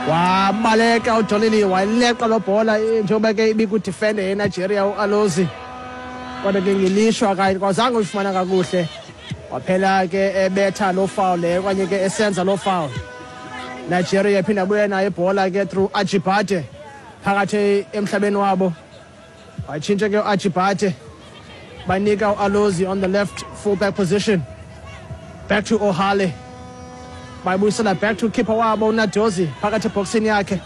wabaleka uDolini wayileqa lo bhola njengoba ke ibikudefender eNigeria uAlozi kodwa ke ngelishwa kwazange uyifumana kakuhle waphela ke ebetha lo foul le kwanye ke esenza lo foul. Nigeria iphinda buye nayo ibhola ke through Ajibade phakathi emhlabeni wabo watshintsha ke uAjibade banika uAlozi on the left fullback position, back to Ohale bayibuyisela back to keeper wabo uNadozi phakathi eboxini yakhe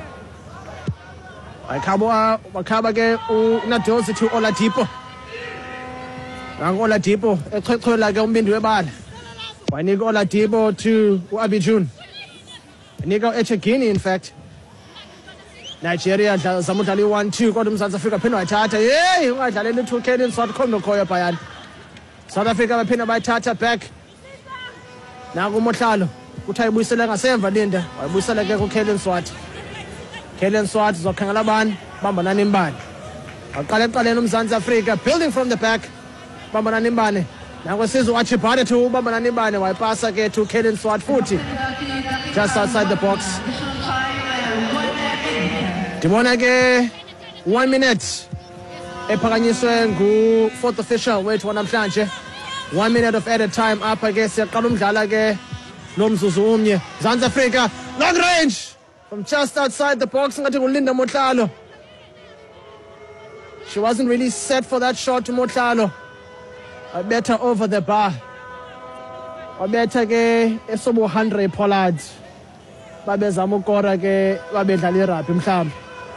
wakhaba ke uNadozi to Oladipo. Nangu Oladipo echwechwela ke umbindi webala wanika Oladipo to uAbijun wanika uEchegini. In fact Nigeria zama udlala i-1-2 kodwa uMzantsi Afrika phinda wayithatha. Yeyi ungadlaleli i-2 Kennedy Swart khombe khoyo phayana. South Africa baphinda bayithatha back nangu uMohlalo kuthi ayibuyisele ngasemva Linda wayibuyisela ke kuKellen Swart. Kellen Swart zokhangela abantu bambanani imbane waqala ekuqaleni uMzantsi Afrika building from the back bambanani imbane nankwesizwe uAjibade to bambanani imbane wayipasa ke to Kellen Swart futhi just outside the box. Ndibona ke 1 minute ephakanyiswe ngu-fourth official wethu wanamhlanje. 1 minute of added time apha ke siyaqala umdlala ke nomzuzu umnye. Mzantsi Afrika long range from just outside the box ngathi nguLinda Mohlalo. She wasn't really set for that shot to Mohlalo. Wabetha over the bar. Wabetha ke esobo 100 Pollard. Babezama ukora ke babedlala irugby mhlawumbe.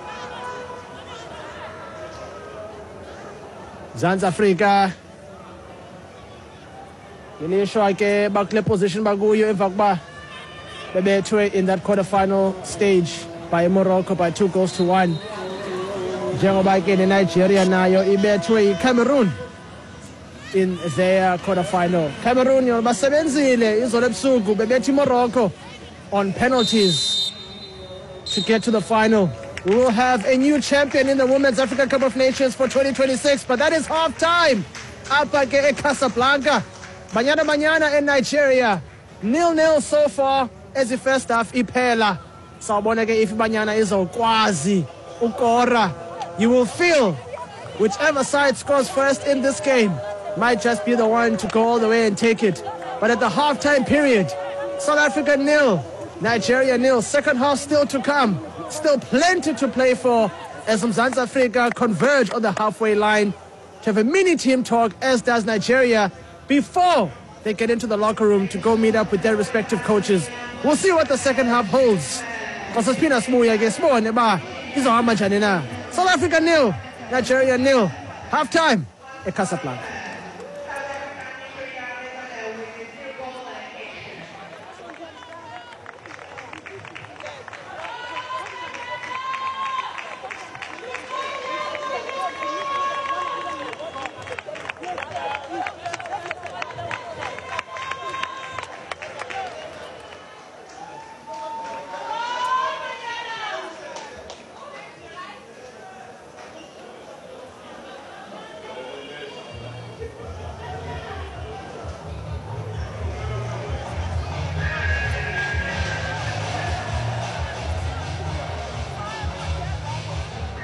Mzantsi Afrika ilishwa ke bakule position bakuyo emva kuba bebethwe in that quarter-final stage by Morocco by 2-1. Njengoba ke Nigeria nayo ibethwe iCameroon in their quarter-final. Cameroon yona basebenzile izolo ebusuku bebethi Morocco on penalties to get to the final. We will have a new champion in the Women's Africa Cup of Nations for 2026, but that is half-time. Apa ke Casablanca. Banyana in Nigeria. 0-0 so far as the first half iphela. Sawubona ke if Banyana izokwazi ukora. You will feel whichever side scores first in this game might just be the one to go all the way and take it. But at the half-time period, South Africa 0, Nigeria 0. Second half still to come. Still plenty to play for as Mzantsi Africa converge on the halfway line to have a mini team talk, as does Nigeria, before they get into the locker room to go meet up with their respective coaches. We'll see what the second half holds. South Africa 0, Nigeria 0. Half-time at Casablanca.